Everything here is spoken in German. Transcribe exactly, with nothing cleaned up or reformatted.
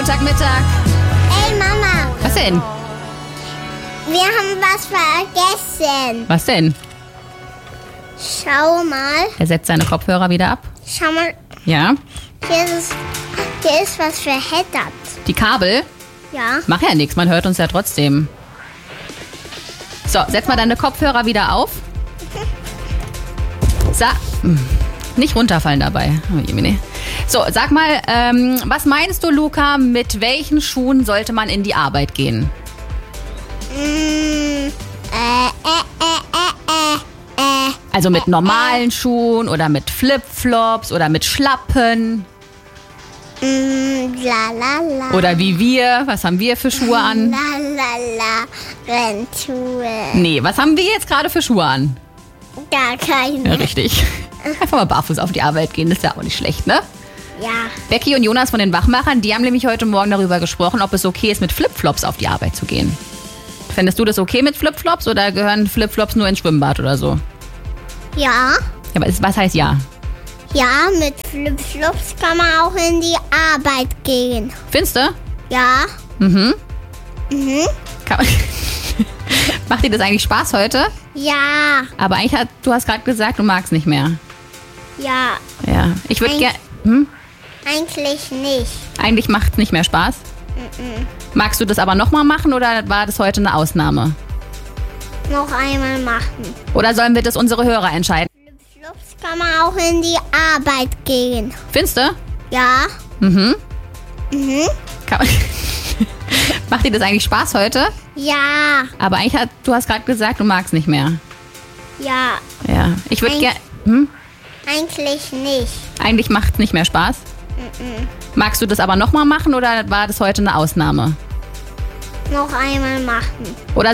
Montagmittag. Ey Mama, Was denn? wir haben was vergessen. Was denn? Schau mal, Er setzt seine Kopfhörer wieder ab. schau mal, Ja. hier ist, hier ist was verheddert. Die Kabel? Ja, Mach ja nichts, man hört uns ja trotzdem. So, setz mal deine Kopfhörer wieder auf. Sa hm, nicht runterfallen dabei. Oh, Jemine. So, sag mal, ähm, was meinst du, Luca, mit welchen Schuhen sollte man in die Arbeit gehen? mm, äh, äh, äh, äh, äh, äh. Also mit normalen Schuhen oder mit Flipflops oder mit Schlappen? Mm, la la la. Oder wie wir? Was haben wir für Schuhe an? La la la. Rennschuhe. Nee, was haben wir jetzt gerade für Schuhe an? Gar keine. Ja, richtig. Einfach mal barfuß auf die Arbeit gehen, ist ja auch nicht schlecht, ne? Ja. Becky und Jonas von den Wachmachern, die haben nämlich heute Morgen darüber gesprochen, ob es okay ist, mit Flipflops auf die Arbeit zu gehen. Fändest du das okay mit Flipflops oder gehören Flipflops nur ins Schwimmbad oder so? Ja. Ja, aber was heißt ja? Ja, mit Flipflops kann man auch in die Arbeit gehen. Findest du? Ja. Mhm. Mhm. Kann Macht dir das eigentlich Spaß heute? Ja. Aber eigentlich hat, du hast gerade gesagt, du magst nicht mehr. Ja. Ja. Ich würde Eig- gerne. Hm? Eigentlich nicht. Eigentlich macht es nicht mehr Spaß. Mhm. Magst du das aber nochmal machen oder war das heute eine Ausnahme? Noch einmal machen. Oder sollen wir das unsere Hörer entscheiden? Flipflops kann man auch in die Arbeit gehen. Findest du? Ja. Mhm. Mhm. Kann Macht dir das eigentlich Spaß heute? Ja. Aber eigentlich hat, du hast gerade gesagt, du magst nicht mehr. Ja. Ja. Ich würde Eig- gerne. Hm? Eigentlich nicht. Eigentlich macht es nicht mehr Spaß. Mhm. Magst du das aber nochmal machen oder war das heute eine Ausnahme? Noch einmal machen. Oder